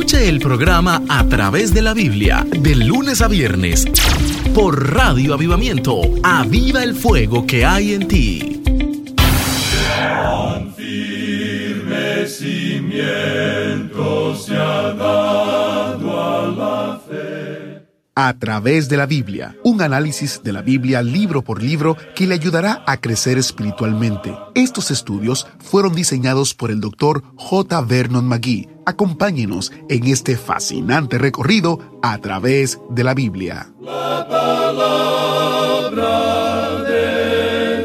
Escuche el programa A Través de la Biblia, de lunes a viernes, por Radio Avivamiento. Aviva el fuego que hay en ti. Tan firme cimiento se ha dado a la fe. A Través de la Biblia, un análisis de la Biblia libro por libro que le ayudará a crecer espiritualmente. Estos estudios fueron diseñados por el Dr. J. Vernon McGee. Acompáñenos en este fascinante recorrido a través de la Biblia. La palabra de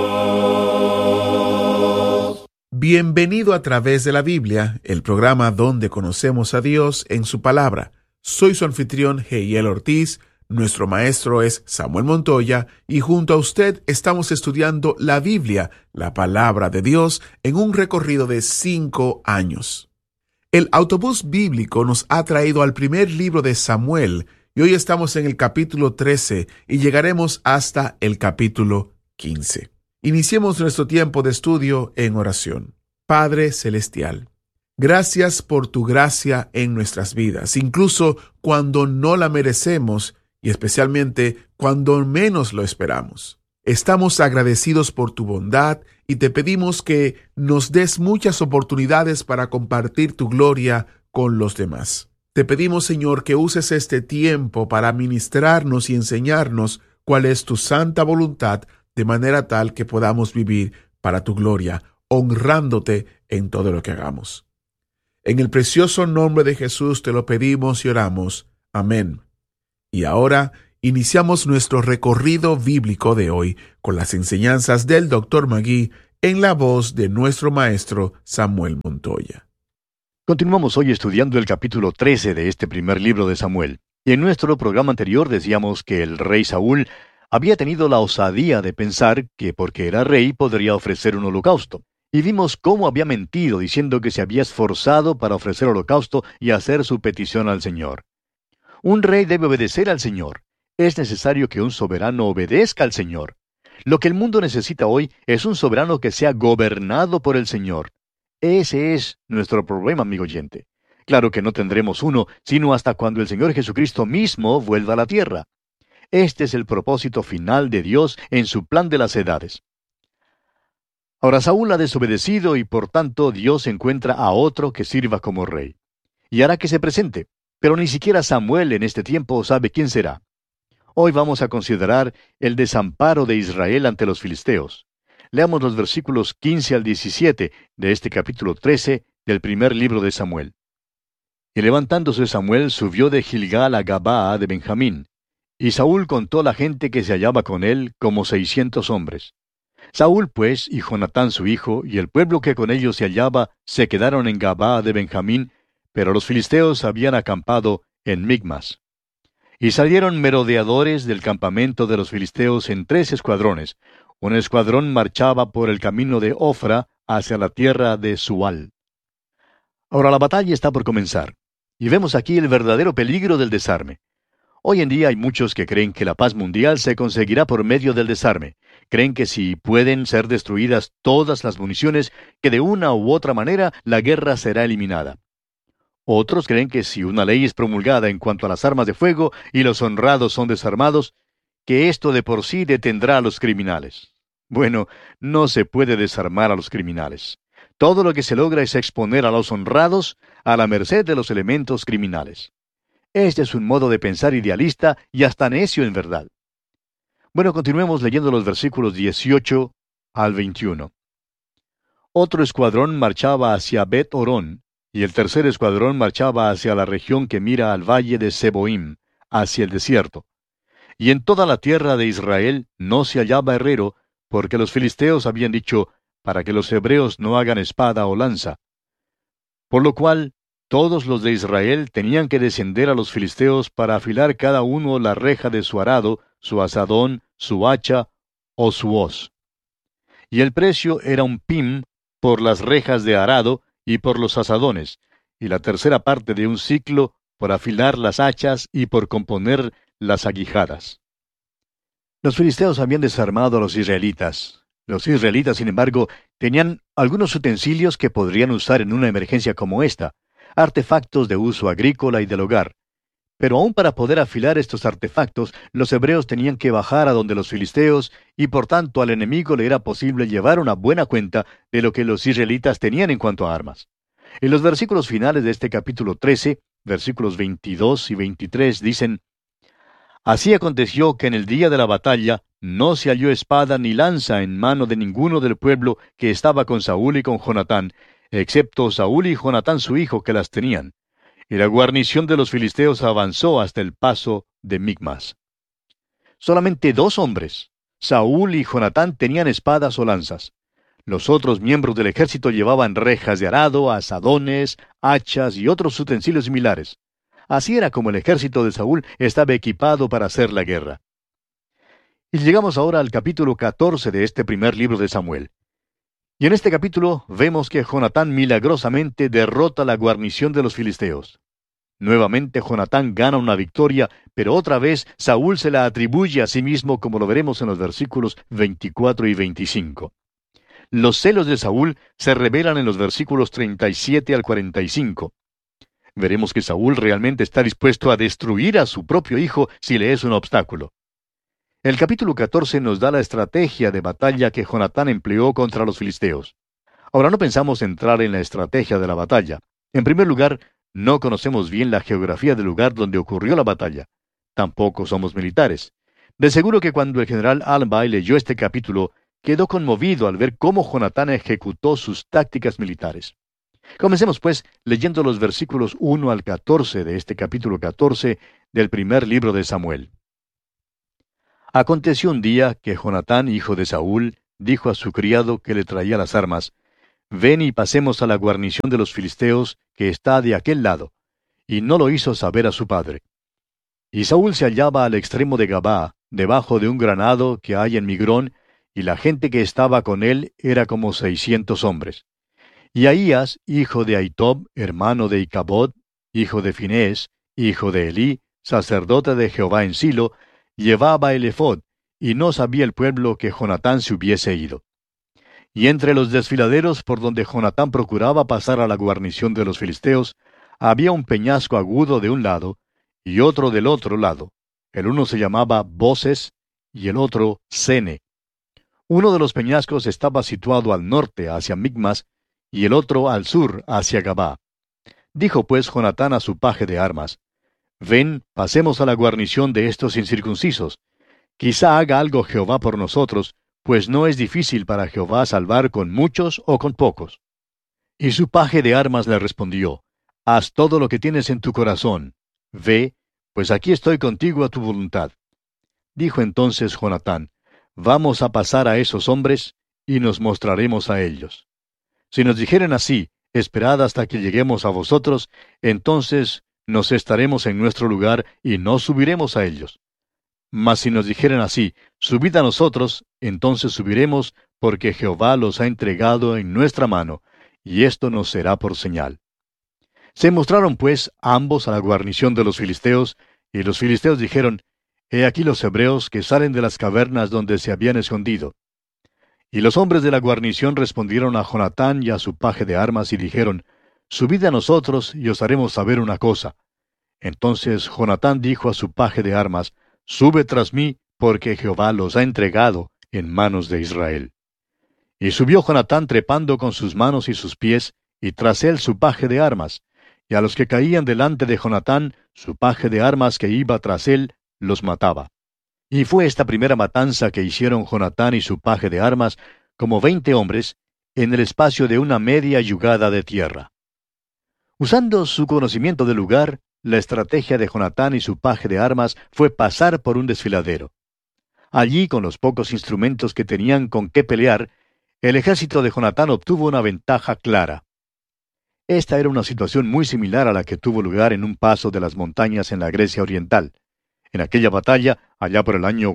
Dios. Bienvenido a Través de la Biblia, el programa donde conocemos a Dios en su palabra. Soy su anfitrión, Heiel Ortiz, nuestro maestro es Samuel Montoya, y junto a usted estamos estudiando la Biblia, la palabra de Dios, en un recorrido de 5 años. El autobús bíblico nos ha traído al primer libro de Samuel, y hoy estamos en el capítulo 13 y llegaremos hasta el capítulo 15. Iniciemos nuestro tiempo de estudio en oración. Padre Celestial, gracias por tu gracia en nuestras vidas, incluso cuando no la merecemos y especialmente cuando menos lo esperamos. Estamos agradecidos por tu bondad y te pedimos que nos des muchas oportunidades para compartir tu gloria con los demás. Te pedimos, Señor, que uses este tiempo para ministrarnos y enseñarnos cuál es tu santa voluntad, de manera tal que podamos vivir para tu gloria, honrándote en todo lo que hagamos. En el precioso nombre de Jesús te lo pedimos y oramos. Amén. Y ahora iniciamos nuestro recorrido bíblico de hoy con las enseñanzas del Dr. McGee en la voz de nuestro maestro Samuel Montoya. Continuamos hoy estudiando el capítulo 13 de este primer libro de Samuel. Y en nuestro programa anterior decíamos que el rey Saúl había tenido la osadía de pensar que porque era rey podría ofrecer un holocausto. Y vimos cómo había mentido diciendo que se había esforzado para ofrecer holocausto y hacer su petición al Señor. Un rey debe obedecer al Señor. Es necesario que un soberano obedezca al Señor. Lo que el mundo necesita hoy es un soberano que sea gobernado por el Señor. Ese es nuestro problema, amigo oyente. Claro que no tendremos uno, sino hasta cuando el Señor Jesucristo mismo vuelva a la tierra. Este es el propósito final de Dios en su plan de las edades. Ahora Saúl ha desobedecido y por tanto Dios encuentra a otro que sirva como rey. Y hará que se presente, pero ni siquiera Samuel en este tiempo sabe quién será. Hoy vamos a considerar el desamparo de Israel ante los filisteos. Leamos los versículos 15 al 17 de este capítulo 13 del primer libro de Samuel. Y levantándose Samuel subió de Gilgal a Gabaa de Benjamín, y Saúl contó la gente que se hallaba con él como 600 hombres. Saúl, pues, y Jonatán su hijo, y el pueblo que con ellos se hallaba, se quedaron en Gabaa de Benjamín, pero los filisteos habían acampado en Migmas. Y salieron merodeadores del campamento de los filisteos en 3 escuadrones. Un escuadrón marchaba por el camino de Ofra hacia la tierra de Sual. Ahora la batalla está por comenzar, y vemos aquí el verdadero peligro del desarme. Hoy en día hay muchos que creen que la paz mundial se conseguirá por medio del desarme. Creen que si pueden ser destruidas todas las municiones, que de una u otra manera la guerra será eliminada. Otros creen que si una ley es promulgada en cuanto a las armas de fuego y los honrados son desarmados, que esto de por sí detendrá a los criminales. Bueno, no se puede desarmar a los criminales. Todo lo que se logra es exponer a los honrados a la merced de los elementos criminales. Este es un modo de pensar idealista y hasta necio en verdad. Bueno, continuemos leyendo los versículos 18 al 21. Otro escuadrón marchaba hacia Bet-Horón, y el tercer escuadrón marchaba hacia la región que mira al valle de Seboim, hacia el desierto. Y en toda la tierra de Israel no se hallaba herrero, porque los filisteos habían dicho, para que los hebreos no hagan espada o lanza. Por lo cual, todos los de Israel tenían que descender a los filisteos para afilar cada uno la reja de su arado, su azadón, su hacha o su hoz. Y el precio era un pim por las rejas de arado y por los azadones, y la tercera parte de un siclo por afilar las hachas y por componer las aguijadas. Los filisteos habían desarmado a los israelitas. Los israelitas, sin embargo, tenían algunos utensilios que podrían usar en una emergencia como esta. artefactos de uso agrícola y del hogar. Pero aún para poder afilar estos artefactos, los hebreos tenían que bajar a donde los filisteos, y por tanto al enemigo le era posible llevar una buena cuenta de lo que los israelitas tenían en cuanto a armas. En los versículos finales de este capítulo 13, versículos 22 y 23 dicen: Así aconteció que en el día de la batalla no se halló espada ni lanza en mano de ninguno del pueblo que estaba con Saúl y con Jonatán, excepto Saúl y Jonatán su hijo, que las tenían. Y la guarnición de los filisteos avanzó hasta el paso de Micmas. Solamente 2 hombres, Saúl y Jonatán, tenían espadas o lanzas. Los otros miembros del ejército llevaban rejas de arado, azadones, hachas y otros utensilios similares. Así era como el ejército de Saúl estaba equipado para hacer la guerra. Y llegamos ahora al capítulo 14 de este primer libro de Samuel. Y en este capítulo vemos que Jonatán milagrosamente derrota la guarnición de los filisteos. Nuevamente Jonatán gana una victoria, pero otra vez Saúl se la atribuye a sí mismo, como lo veremos en los versículos 24 y 25. Los celos de Saúl se revelan en los versículos 37 al 45. Veremos que Saúl realmente está dispuesto a destruir a su propio hijo si le es un obstáculo. El capítulo 14 nos da la estrategia de batalla que Jonatán empleó contra los filisteos. Ahora no pensamos entrar en la estrategia de la batalla. En primer lugar, no conocemos bien la geografía del lugar donde ocurrió la batalla. Tampoco somos militares. De seguro que cuando el general Alby leyó este capítulo, quedó conmovido al ver cómo Jonatán ejecutó sus tácticas militares. Comencemos pues leyendo los versículos 1 al 14 de este capítulo 14 del primer libro de Samuel. Aconteció un día que Jonatán, hijo de Saúl, dijo a su criado que le traía las armas: Ven y pasemos a la guarnición de los filisteos que está de aquel lado. Y no lo hizo saber a su padre. Y Saúl se hallaba al extremo de Gabaa, debajo de un granado que hay en Migrón, y la gente que estaba con él era como 600 hombres. Y Ahías, hijo de Ahitob, hermano de Icabod, hijo de Finés, hijo de Elí, sacerdote de Jehová en Silo, llevaba el efod, y no sabía el pueblo que Jonatán se hubiese ido. Y entre los desfiladeros por donde Jonatán procuraba pasar a la guarnición de los filisteos, había un peñasco agudo de un lado, y otro del otro lado. El uno se llamaba Boses, y el otro Sene. Uno de los peñascos estaba situado al norte, hacia Micmas, y el otro al sur, hacia Gabá. Dijo pues Jonatán a su paje de armas: Ven, pasemos a la guarnición de estos incircuncisos. Quizá haga algo Jehová por nosotros, pues no es difícil para Jehová salvar con muchos o con pocos. Y su paje de armas le respondió: Haz todo lo que tienes en tu corazón. Ve, pues aquí estoy contigo a tu voluntad. Dijo entonces Jonatán: Vamos a pasar a esos hombres, y nos mostraremos a ellos. Si nos dijeren así: Esperad hasta que lleguemos a vosotros, entonces nos estaremos en nuestro lugar y no subiremos a ellos. Mas si nos dijeren así: Subid a nosotros, entonces subiremos, porque Jehová los ha entregado en nuestra mano, y esto nos será por señal. Se mostraron pues ambos a la guarnición de los filisteos, y los filisteos dijeron: He aquí los hebreos que salen de las cavernas donde se habían escondido. Y los hombres de la guarnición respondieron a Jonatán y a su paje de armas y dijeron: Subid a nosotros y os haremos saber una cosa. Entonces Jonatán dijo a su paje de armas: Sube tras mí, porque Jehová los ha entregado en manos de Israel. Y subió Jonatán trepando con sus manos y sus pies, y tras él su paje de armas. Y a los que caían delante de Jonatán, su paje de armas que iba tras él, los mataba. Y fue esta primera matanza que hicieron Jonatán y su paje de armas, como 20 hombres, en el espacio de una media yugada de tierra. Usando su conocimiento del lugar, la estrategia de Jonatán y su paje de armas fue pasar por un desfiladero. Allí, con los pocos instrumentos que tenían con qué pelear, el ejército de Jonatán obtuvo una ventaja clara. Esta era una situación muy similar a la que tuvo lugar en un paso de las montañas en la Grecia oriental. En aquella batalla, allá por el año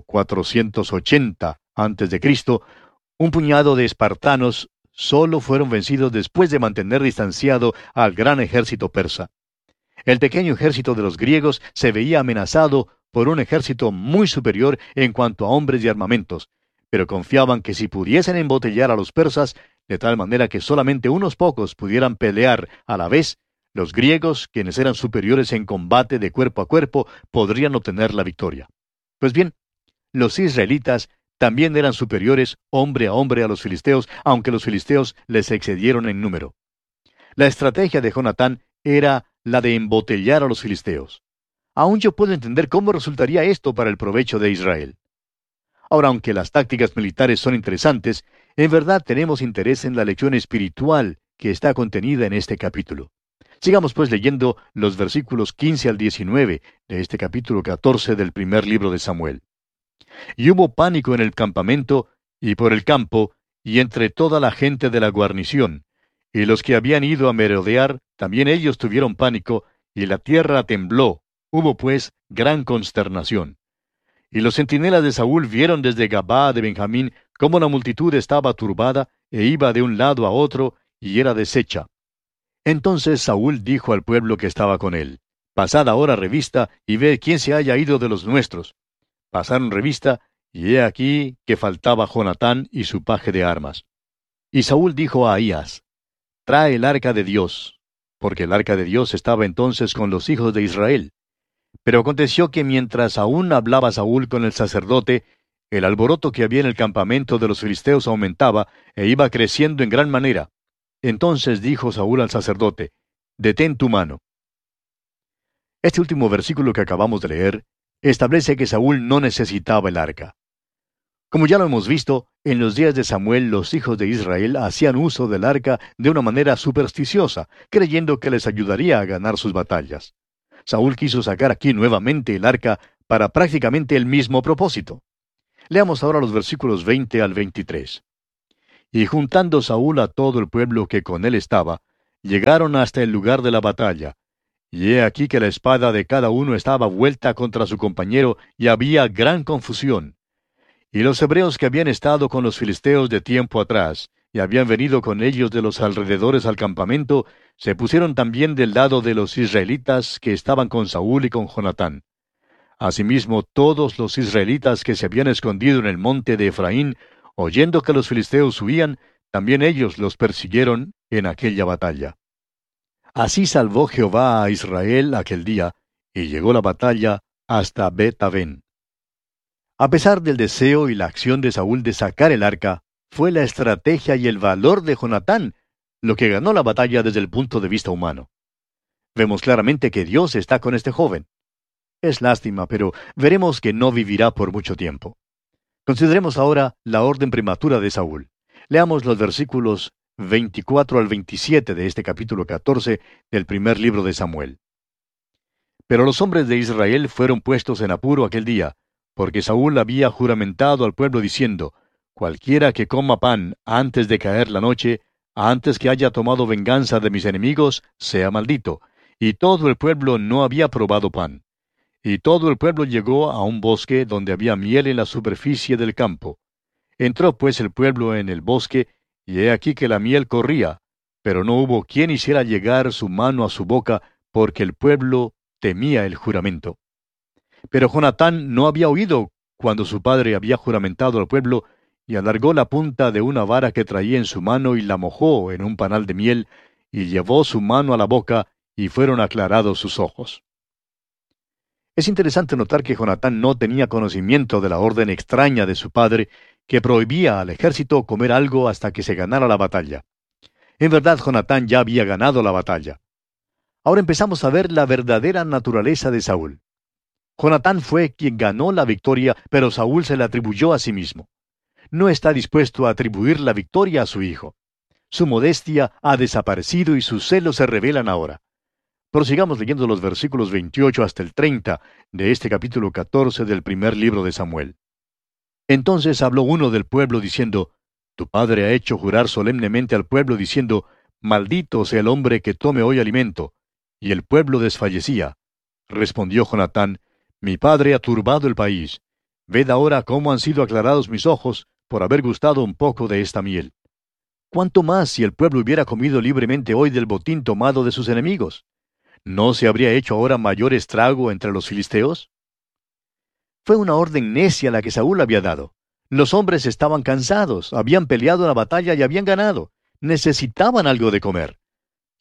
480 a.C., un puñado de espartanos solo fueron vencidos después de mantener distanciado al gran ejército persa. El pequeño ejército de los griegos se veía amenazado por un ejército muy superior en cuanto a hombres y armamentos, pero confiaban que si pudiesen embotellar a los persas, de tal manera que solamente unos pocos pudieran pelear a la vez, Los griegos, quienes eran superiores en combate de cuerpo a cuerpo, podrían obtener la victoria. Pues bien, los israelitas también eran superiores hombre a hombre a los filisteos, aunque los filisteos les excedieron en número. La estrategia de Jonatán era la de embotellar a los filisteos. Aún yo puedo entender cómo resultaría esto para el provecho de Israel. Ahora, aunque las tácticas militares son interesantes, en verdad tenemos interés en la lección espiritual que está contenida en este capítulo. Sigamos pues leyendo los versículos 15 al 19 de este capítulo 14 del primer libro de Samuel. Y hubo pánico en el campamento y por el campo y entre toda la gente de la guarnición, y los que habían ido a merodear, también ellos tuvieron pánico, y la tierra tembló. Hubo pues gran consternación. Y los centinelas de Saúl vieron desde Gabaa de Benjamín cómo la multitud estaba turbada e iba de un lado a otro y era deshecha. Entonces Saúl dijo al pueblo que estaba con él: Pasad ahora revista y ved quién se haya ido de los nuestros. Pasaron revista, y he aquí que faltaba Jonatán y su paje de armas. Y Saúl dijo a Ahías: Trae el arca de Dios, porque el arca de Dios estaba entonces con los hijos de Israel. Pero aconteció que mientras aún hablaba Saúl con el sacerdote, el alboroto que había en el campamento de los filisteos aumentaba e iba creciendo en gran manera. Entonces dijo Saúl al sacerdote: Detén tu mano. Este último versículo que acabamos de leer establece que Saúl no necesitaba el arca. Como ya lo hemos visto, en los días de Samuel los hijos de Israel hacían uso del arca de una manera supersticiosa, creyendo que les ayudaría a ganar sus batallas. Saúl quiso sacar aquí nuevamente el arca para prácticamente el mismo propósito. Leamos ahora los versículos 20 al 23. Y juntando Saúl a todo el pueblo que con él estaba, llegaron hasta el lugar de la batalla. Y he aquí que la espada de cada uno estaba vuelta contra su compañero, y había gran confusión. Y los hebreos que habían estado con los filisteos de tiempo atrás, y habían venido con ellos de los alrededores al campamento, se pusieron también del lado de los israelitas que estaban con Saúl y con Jonatán. Asimismo, todos los israelitas que se habían escondido en el monte de Efraín, oyendo que los filisteos huían, también ellos los persiguieron en aquella batalla. Así salvó Jehová a Israel aquel día, y llegó la batalla hasta Bet-Aven. A pesar del deseo y la acción de Saúl de sacar el arca, fue la estrategia y el valor de Jonatán lo que ganó la batalla desde el punto de vista humano. Vemos claramente que Dios está con este joven. Es lástima, pero veremos que no vivirá por mucho tiempo. Consideremos ahora la orden prematura de Saúl. Leamos los versículos 24 al 27 de este capítulo 14 del primer libro de Samuel. Pero los hombres de Israel fueron puestos en apuro aquel día, porque Saúl había juramentado al pueblo diciendo: Cualquiera que coma pan antes de caer la noche, antes que haya tomado venganza de mis enemigos, sea maldito. Y todo el pueblo no había probado pan. Y todo el pueblo llegó a un bosque donde había miel en la superficie del campo. Entró pues el pueblo en el bosque, y he aquí que la miel corría, pero no hubo quien hiciera llegar su mano a su boca, porque el pueblo temía el juramento. Pero Jonatán no había oído cuando su padre había juramentado al pueblo, y alargó la punta de una vara que traía en su mano y la mojó en un panal de miel, y llevó su mano a la boca, y fueron aclarados sus ojos. Es interesante notar que Jonatán no tenía conocimiento de la orden extraña de su padre, que prohibía al ejército comer algo hasta que se ganara la batalla. En verdad, Jonatán ya había ganado la batalla. Ahora empezamos a ver la verdadera naturaleza de Saúl. Jonatán fue quien ganó la victoria, pero Saúl se la atribuyó a sí mismo. No está dispuesto a atribuir la victoria a su hijo. Su modestia ha desaparecido y sus celos se revelan ahora. Prosigamos leyendo los versículos 28 hasta el 30 de este capítulo 14 del primer libro de Samuel. Entonces habló uno del pueblo diciendo: Tu padre ha hecho jurar solemnemente al pueblo diciendo: Maldito sea el hombre que tome hoy alimento. Y el pueblo desfallecía. Respondió Jonatán: Mi padre ha turbado el país. Ved ahora cómo han sido aclarados mis ojos por haber gustado un poco de esta miel. ¿Cuánto más si el pueblo hubiera comido libremente hoy del botín tomado de sus enemigos? ¿No se habría hecho ahora mayor estrago entre los filisteos? Fue una orden necia la que Saúl había dado. Los hombres estaban cansados, habían peleado la batalla y habían ganado. Necesitaban algo de comer.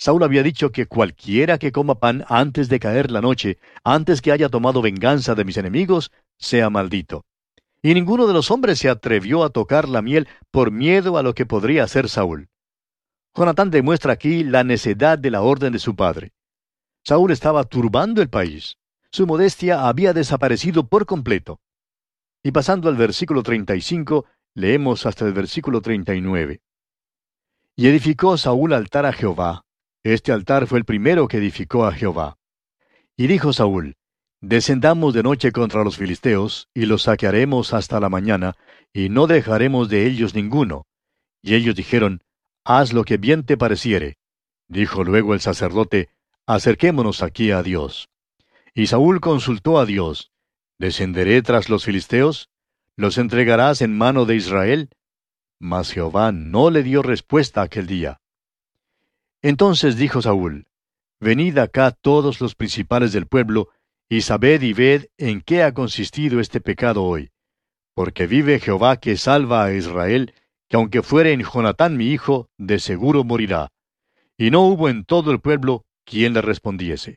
Saúl había dicho que cualquiera que coma pan antes de caer la noche, antes que haya tomado venganza de mis enemigos, sea maldito. Y ninguno de los hombres se atrevió a tocar la miel por miedo a lo que podría hacer Saúl. Jonatán demuestra aquí la necedad de la orden de su padre. Saúl estaba turbando el país. Su modestia había desaparecido por completo. Y pasando al versículo 35, leemos hasta el versículo 39. Y edificó Saúl altar a Jehová. Este altar fue el primero que edificó a Jehová. Y dijo Saúl: Descendamos de noche contra los filisteos, y los saquearemos hasta la mañana, y no dejaremos de ellos ninguno. Y ellos dijeron: Haz lo que bien te pareciere. Dijo luego el sacerdote: Acerquémonos aquí a Dios. Y Saúl consultó a Dios: ¿Descenderé tras los filisteos? ¿Los entregarás en mano de Israel? Mas Jehová no le dio respuesta aquel día. Entonces dijo Saúl: Venid acá todos los principales del pueblo, y sabed y ved en qué ha consistido este pecado hoy. Porque vive Jehová que salva a Israel, que aunque fuere en Jonatán mi hijo, de seguro morirá. Y no hubo en todo el pueblo quien le respondiese.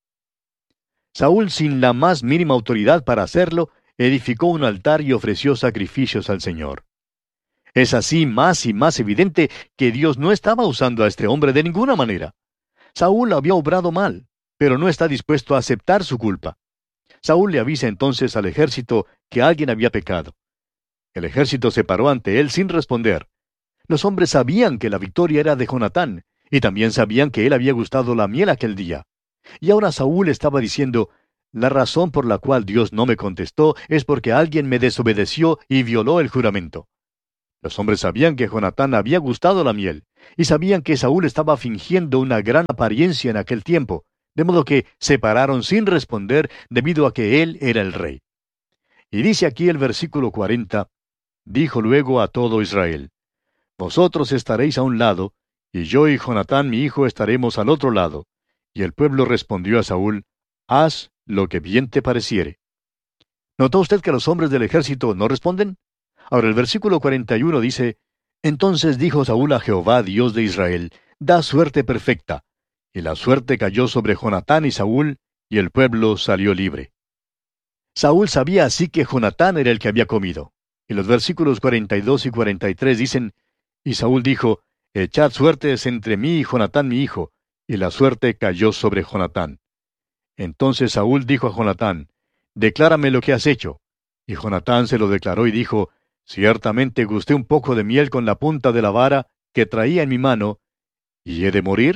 Saúl, sin la más mínima autoridad para hacerlo, edificó un altar y ofreció sacrificios al Señor. Es así más y más evidente que Dios no estaba usando a este hombre de ninguna manera. Saúl había obrado mal, pero no está dispuesto a aceptar su culpa. Saúl le avisa entonces al ejército que alguien había pecado. El ejército se paró ante él sin responder. Los hombres sabían que la victoria era de Jonatán, y también sabían que él había gustado la miel aquel día. Y ahora Saúl estaba diciendo: La razón por la cual Dios no me contestó es porque alguien me desobedeció y violó el juramento. Los hombres sabían que Jonatán había gustado la miel, y sabían que Saúl estaba fingiendo una gran apariencia en aquel tiempo, de modo que se pararon sin responder debido a que él era el rey. Y dice aquí el versículo 40, dijo luego a todo Israel: Vosotros estaréis a un lado, y yo y Jonatán mi hijo estaremos al otro lado. Y el pueblo respondió a Saúl: Haz lo que bien te pareciere. ¿Notó usted que los hombres del ejército no responden? Ahora el versículo 41 dice: Entonces dijo Saúl a Jehová, Dios de Israel: Da suerte perfecta. Y la suerte cayó sobre Jonatán y Saúl, y el pueblo salió libre. Saúl sabía así que Jonatán era el que había comido. Y los versículos 42 y 43 dicen: Y Saúl dijo: Echad suertes entre mí y Jonatán mi hijo. Y la suerte cayó sobre Jonatán. Entonces Saúl dijo a Jonatán: Declárame lo que has hecho. Y Jonatán se lo declaró y dijo: Ciertamente gusté un poco de miel con la punta de la vara que traía en mi mano, ¿y he de morir?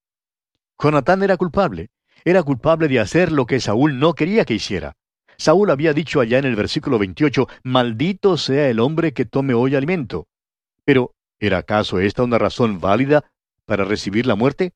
Jonatán era culpable de hacer lo que Saúl no quería que hiciera. Saúl había dicho allá en el versículo 28, Maldito sea el hombre que tome hoy alimento. Pero, ¿era acaso esta una razón válida para recibir la muerte?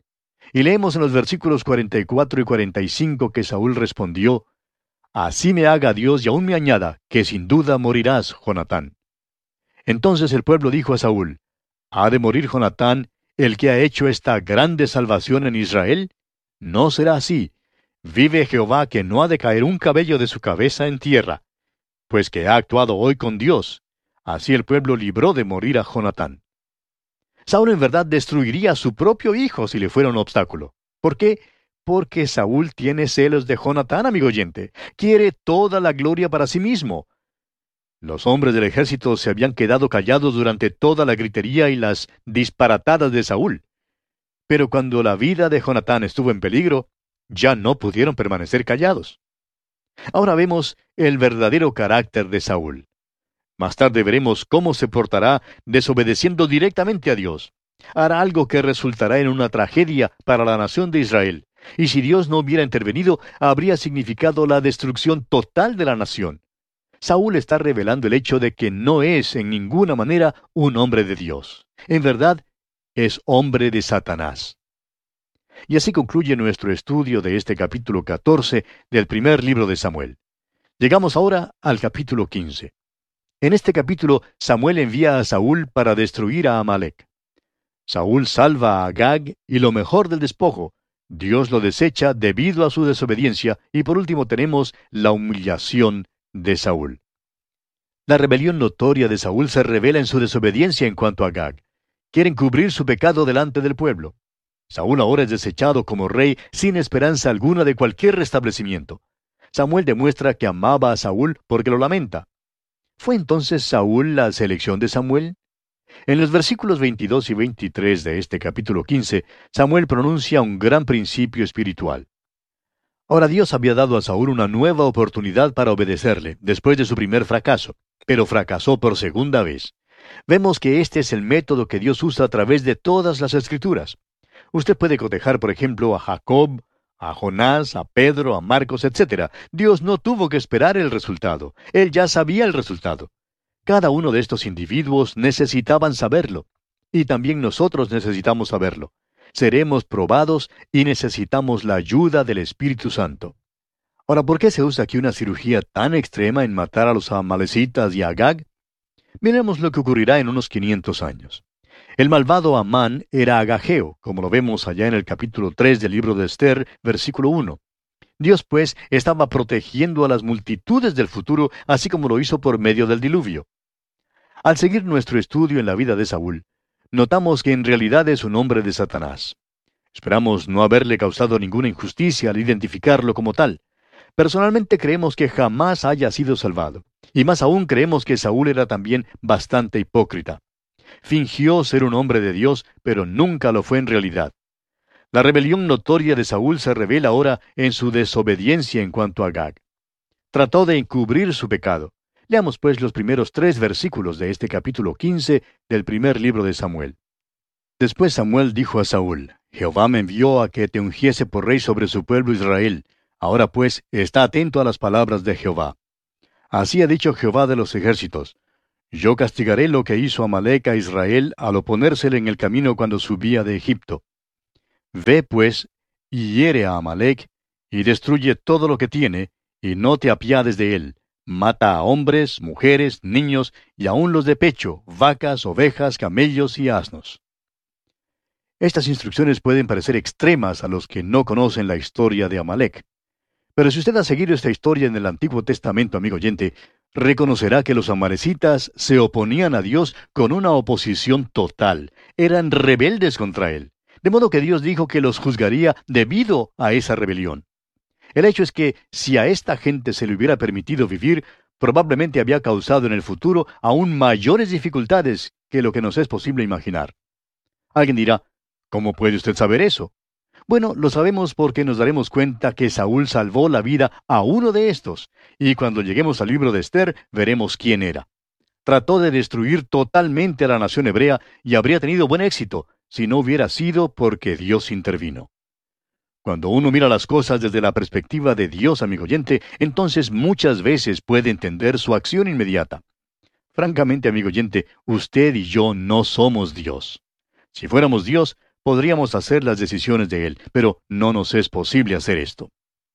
Y leemos en los versículos 44 y 45 que Saúl respondió: Así me haga Dios y aún me añada, que sin duda morirás, Jonatán. Entonces el pueblo dijo a Saúl: ¿Ha de morir Jonatán, el que ha hecho esta grande salvación en Israel? No será así. Vive Jehová que no ha de caer un cabello de su cabeza en tierra, pues que ha actuado hoy con Dios. Así el pueblo libró de morir a Jonatán. Saúl en verdad destruiría a su propio hijo si le fuera un obstáculo. ¿Por qué? Porque Saúl tiene celos de Jonatán, amigo oyente. Quiere toda la gloria para sí mismo. Los hombres del ejército se habían quedado callados durante toda la gritería y las disparatadas de Saúl. Pero cuando la vida de Jonatán estuvo en peligro, ya no pudieron permanecer callados. Ahora vemos el verdadero carácter de Saúl. Más tarde veremos cómo se portará desobedeciendo directamente a Dios. Hará algo que resultará en una tragedia para la nación de Israel. Y si Dios no hubiera intervenido, habría significado la destrucción total de la nación. Saúl está revelando el hecho de que no es en ninguna manera un hombre de Dios. En verdad, es hombre de Satanás. Y así concluye nuestro estudio de este capítulo 14 del primer libro de Samuel. Llegamos ahora al capítulo 15. En este capítulo, Samuel envía a Saúl para destruir a Amalec. Saúl salva a Agag y lo mejor del despojo. Dios lo desecha debido a su desobediencia, y por último tenemos la humillación de Saúl. La rebelión notoria de Saúl se revela en su desobediencia en cuanto a Agag. Quieren cubrir su pecado delante del pueblo. Saúl ahora es desechado como rey sin esperanza alguna de cualquier restablecimiento. Samuel demuestra que amaba a Saúl porque lo lamenta. ¿Fue entonces Saúl la selección de Samuel? En los versículos 22 y 23 de este capítulo 15, Samuel pronuncia un gran principio espiritual. Ahora Dios había dado a Saúl una nueva oportunidad para obedecerle, después de su primer fracaso, pero fracasó por segunda vez. Vemos que este es el método que Dios usa a través de todas las Escrituras. Usted puede cotejar, por ejemplo, a Jacob, a Jonás, a Pedro, a Marcos, etc. Dios no tuvo que esperar el resultado. Él ya sabía el resultado. Cada uno de estos individuos necesitaban saberlo. Y también nosotros necesitamos saberlo. Seremos probados y necesitamos la ayuda del Espíritu Santo. Ahora, ¿por qué se usa aquí una cirugía tan extrema en matar a los amalecitas y a Agag? Miremos lo que ocurrirá en unos 500 años. El malvado Amán era agageo, como lo vemos allá en el capítulo 3 del libro de Esther, versículo 1. Dios, pues, estaba protegiendo a las multitudes del futuro, así como lo hizo por medio del diluvio. Al seguir nuestro estudio en la vida de Saúl, notamos que en realidad es un hombre de Satanás. Esperamos no haberle causado ninguna injusticia al identificarlo como tal. Personalmente creemos que jamás haya sido salvado, y más aún creemos que Saúl era también bastante hipócrita. Fingió ser un hombre de Dios, pero nunca lo fue en realidad. La rebelión notoria de Saúl se revela ahora en su desobediencia en cuanto a Agag. Trató de encubrir su pecado. Leamos pues los primeros 3 versículos de este capítulo 15 del primer libro de Samuel. Después Samuel dijo a Saúl: Jehová me envió a que te ungiese por rey sobre su pueblo Israel. Ahora pues, está atento a las palabras de Jehová. Así ha dicho Jehová de los ejércitos: Yo castigaré lo que hizo Amalec a Israel al oponérsele en el camino cuando subía de Egipto. Ve pues, y hiere a Amalec, y destruye todo lo que tiene, y no te apiades de él. Mata a hombres, mujeres, niños, y aun los de pecho, vacas, ovejas, camellos y asnos. Estas instrucciones pueden parecer extremas a los que no conocen la historia de Amalec. Pero si usted ha seguido esta historia en el Antiguo Testamento, amigo oyente, reconocerá que los amalecitas se oponían a Dios con una oposición total. Eran rebeldes contra Él. De modo que Dios dijo que los juzgaría debido a esa rebelión. El hecho es que si a esta gente se le hubiera permitido vivir, probablemente había causado en el futuro aún mayores dificultades que lo que nos es posible imaginar. Alguien dirá: ¿cómo puede usted saber eso? Bueno, lo sabemos porque nos daremos cuenta que Saúl salvó la vida a uno de estos, y cuando lleguemos al libro de Esther, veremos quién era. Trató de destruir totalmente a la nación hebrea y habría tenido buen éxito si no hubiera sido porque Dios intervino. Cuando uno mira las cosas desde la perspectiva de Dios, amigo oyente, entonces muchas veces puede entender su acción inmediata. Francamente, amigo oyente, usted y yo no somos Dios. Si fuéramos Dios, podríamos hacer las decisiones de Él, pero no nos es posible hacer esto.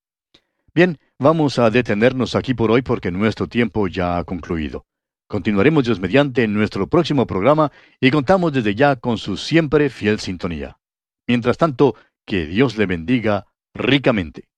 Bien, vamos a detenernos aquí por hoy porque nuestro tiempo ya ha concluido. Continuaremos Dios mediante en nuestro próximo programa y contamos desde ya con su siempre fiel sintonía. Mientras tanto, que Dios le bendiga ricamente.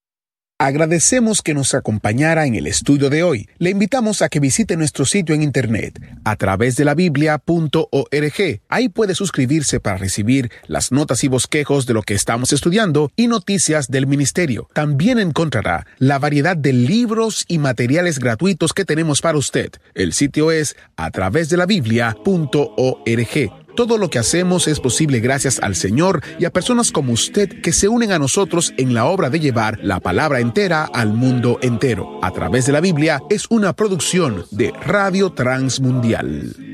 Agradecemos que nos acompañara en el estudio de hoy. Le invitamos a que visite nuestro sitio en internet a través de la biblia.org. Ahí puede suscribirse para recibir las notas y bosquejos de lo que estamos estudiando y noticias del ministerio. También encontrará la variedad de libros y materiales gratuitos que tenemos para usted. El sitio es a través de la biblia.org. Todo lo que hacemos es posible gracias al Señor y a personas como usted que se unen a nosotros en la obra de llevar la palabra entera al mundo entero. A través de la Biblia es una producción de Radio Transmundial.